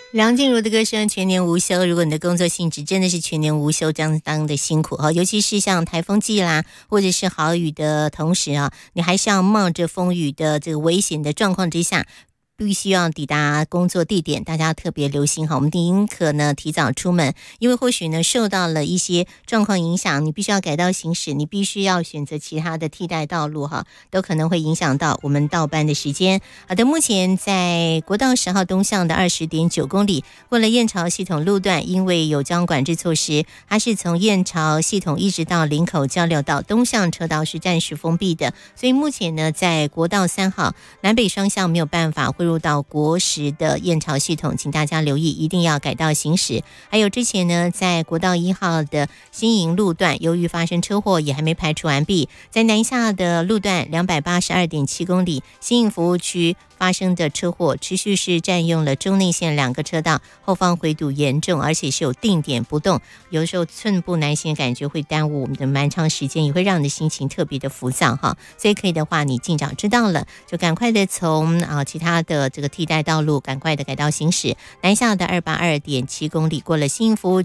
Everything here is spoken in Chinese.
梁静茹的歌声全年无休，如果你的工作性质真的是全年无休，相当的辛苦哈，尤其是像台风季啦，或者是豪雨的同时啊，你还是要冒着风雨的这个危险的状况之下，必须要抵达工作地点，大家特别留心哈。我们宁可呢提早出门，因为或许呢受到了一些状况影响，你必须要改道行驶，你必须要选择其他的替代道路哈，都可能会影响到我们到班的时间。好的，目前在国道10号东向的20.9公里，过了燕巢系统路段，因为有交通管制措施，它是从燕巢系统一直到林口交流道东向车道是暂时封闭的，所以目前呢在国道3号南北双向没有办法汇入到国10的燕巢系统，请大家留意，一定要改道行驶。还有之前呢在国道1号的新营路段，由于发生车祸也还没排除完毕，在南下的路段282.7公里新营服务区发生的车祸持续是占用了中内线2个车道，后方回堵严重，而且是有定点不动，有的时候寸步难行的感觉会耽误我们的蛮长时间，也会让你的心情特别的浮躁哈。所以可以的话，你尽早知道了，就赶快的从其他的这个替代道路赶快的改道行驶，南下的282.7公里过了新营服务